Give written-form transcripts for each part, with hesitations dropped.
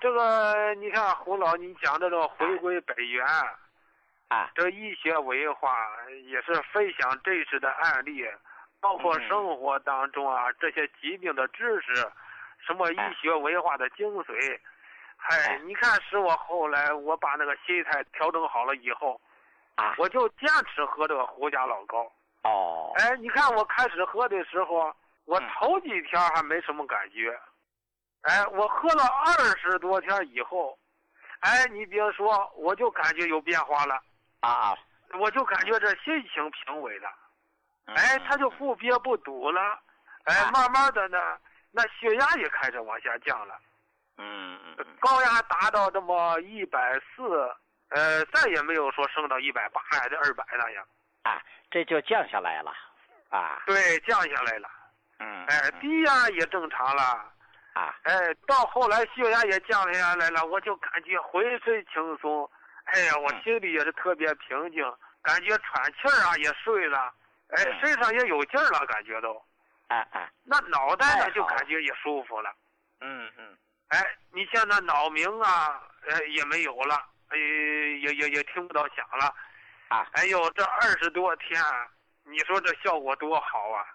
这个你看胡老，你讲这个回归本源啊， 这医学文化也是分享真实的案例，包括生活当中啊这些疾病的知识，什么医学文化的精髓。你看使我后来我把那个心态调整好了以后，我就坚持喝这个胡家老高。你看我开始喝的时候，我头几天还没什么感觉，我喝了20多天以后，你别说，我就感觉有变化了我就感觉这心情平稳了，他就不憋不堵了，慢慢的呢，那血压也开始往下降了，高压达到这么140，再也没有说升到180还是200那样， 这就降下来了， 对，降下来了，低压也正常了，到后来血压也降下来了，我就感觉浑身轻松，我心里也是特别平静，感觉喘气儿也顺了，身上也有劲儿了，感觉都，那脑袋呢就感觉也舒服了，你像那脑鸣也没有了，也听不到响了，哎呦，这20多天，你说这效果多好啊！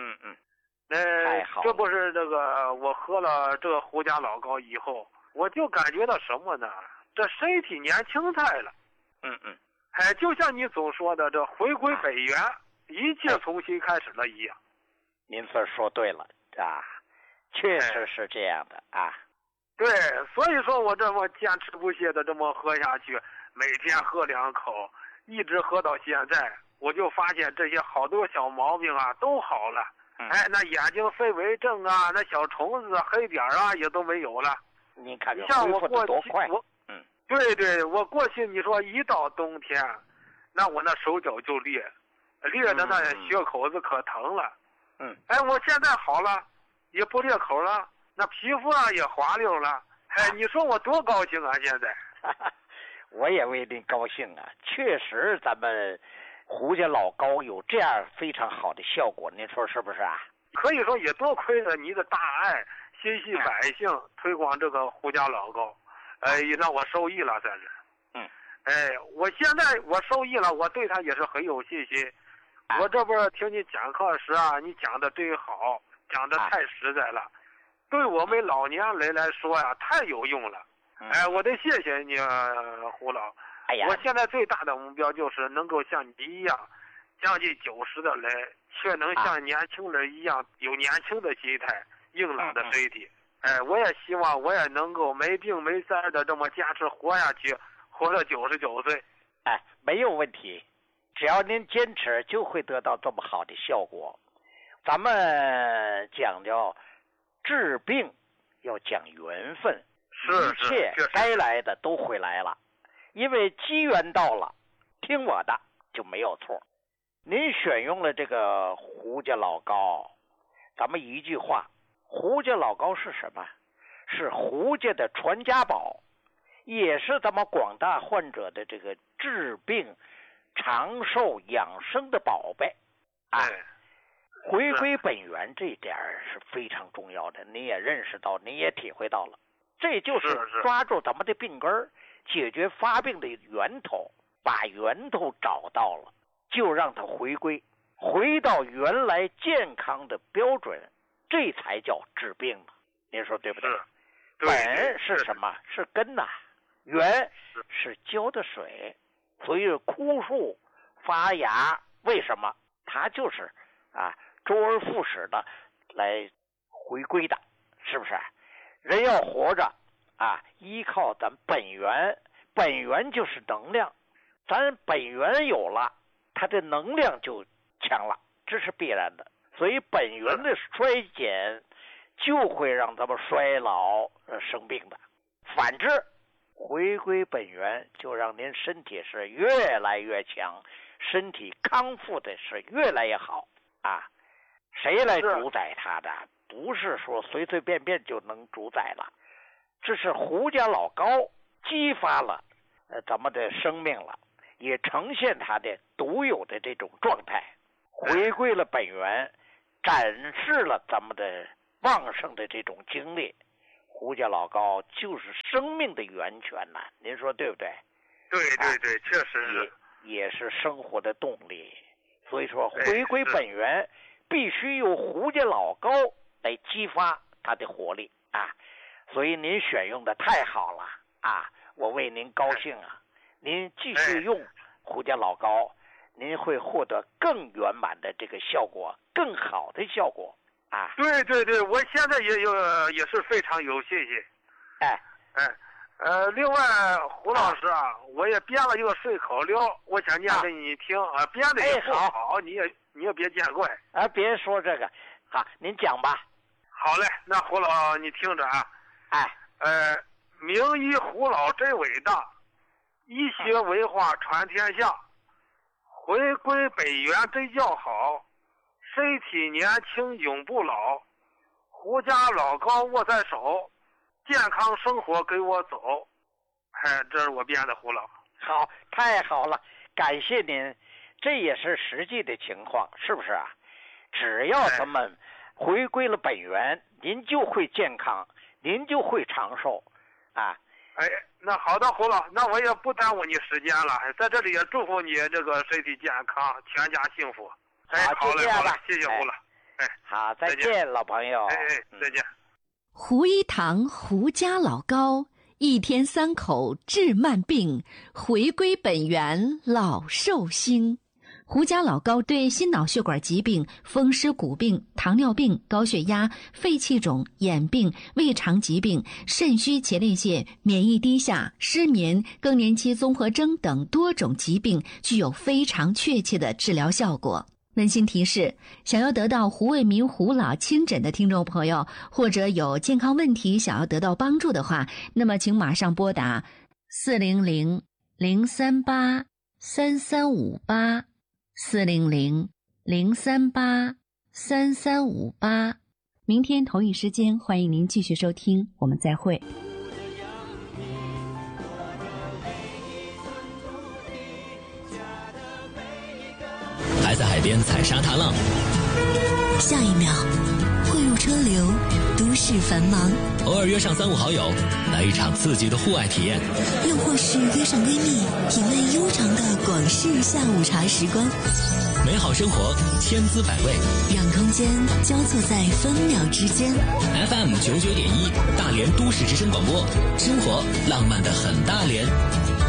这不是这个我喝了这个胡家老高以后，我就感觉到什么呢？这身体年轻态了。就像你总说的，这回归本源，一切重新开始了一样。 您这说对了确实是这样的对，所以说我这么坚持不懈的这么喝下去，每天喝2口，一直喝到现在，我就发现这些好多小毛病都好了。那眼睛飞蚊症那小虫子黑点也都没有了。 你看你像我过去对，我过去你说一到冬天，那我那手脚就裂的那血口子可疼了。我现在好了，也不裂口了，那皮肤也滑溜了。你说我多高兴啊！现在， 我也为您高兴确实，咱们胡家老高有这样非常好的效果，您说是不是可以说也多亏了你的大爱，心系百姓，推广这个胡家老高，也让我受益了，算是。我现在我受益了，我对他也是很有信心。我这不是听你讲课时你讲的真好，讲的太实在了，对我们老年人来说太有用了。我得谢谢你胡老。我现在最大的目标就是能够像你一样，将近90的人，却能像年轻人一样有年轻的心态，硬朗的身体。我也希望我也能够没病没灾的这么坚持活下去，活到99岁。 没有问题，只要您坚持，就会得到这么好的效果。咱们讲究治病要讲缘分，一切该来的都会来了。因为机缘到了，听我的就没有错。您选用了这个胡家老高，咱们一句话，胡家老高是什么？是胡家的传家宝，也是咱们广大患者的这个治病长寿养生的宝贝回归本源这点是非常重要的，你也认识到，你也体会到了，这就是抓住咱们的病根，解决发病的源头，把源头找到了，就让它回到原来健康的标准，这才叫治病嘛。您说对不对？本是什么？是根源是浇的水，所以枯树发芽，为什么？它就是周而复始的来回归的，是不是？人要活着依靠咱本源，本源就是能量，咱本源有了，它的能量就强了，这是必然的。所以本源的衰减就会让咱们衰老生病的。反之，回归本源就让您身体是越来越强，身体康复的是越来越好谁来主宰它的？不是说随随便便就能主宰了，这是胡家老高激发了咱们的生命了，也呈现它的独有的这种状态，回归了本源，展示了咱们的旺盛的这种精力， 胡家老高就是生命的源泉呐，您说对不对？ 对对对，确实也是生活的动力。所以说，回归本源必须由胡家老高来激发它的活力啊！所以您选用的太好了啊，我为您高兴啊！您继续用胡家老高，您会获得更圆满的这个效果，更好的效果啊！ 对对对，我现在也是非常有信心。另外胡老师啊，我也编了一个顺口溜，我想念给你听啊，编的也不好，你也别见怪啊，别说这个，好，您讲吧。 好嘞，那胡老你听着啊，名医胡老真伟大，医学文化传天下，回归本源真叫好，身体年轻永不老，胡家老高握在手，健康生活给我走。这是我编的胡老。 好，太好了，感谢您，这也是实际的情况，是不是啊？只要咱们回归了本源，您就会健康，您就会长寿啊。 那好的胡老，那我也不耽误你时间了，在这里也祝福你这个身体健康，全家幸福。 好， 就这样吧，谢谢胡老。 好，再见，老朋友。 再见。 胡一堂胡家老高，一天3口治慢病，回归本源老寿星。胡家老高对心脑血管疾病、风湿骨病、糖尿病、高血压、肺气肿、眼病、胃肠疾病、肾虚前列腺、免疫低下、失眠、更年期综合征等多种疾病具有非常确切的治疗效果。温馨提示，想要得到胡卫民胡老亲诊的听众朋友，或者有健康问题想要得到帮助的话，那么请马上拨打400-038-3358 400-038-3358。明天同一时间，欢迎您继续收听，我们再会。 还在海边踩沙滩浪， 下一秒汇入车流，都市繁忙。 偶尔约上3、5好友，来一场刺激的户外体验， 又或是约上闺蜜，品味悠长的广式下午茶时光。 美好生活千姿百味， 让空间交错在分秒之间。 FM 99.1大连都市之声广播，生活浪漫的很大连。